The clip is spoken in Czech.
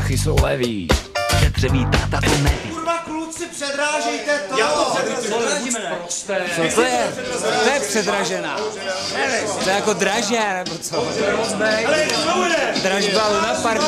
prachy jsou levý. Šetřivý táta to neví. Kurva, kluci, předrážejte to! Já to předrážíme, ne? Co to je? To je předražená. To je jako dražé, nebo co? Ale, Dražba Luna Park.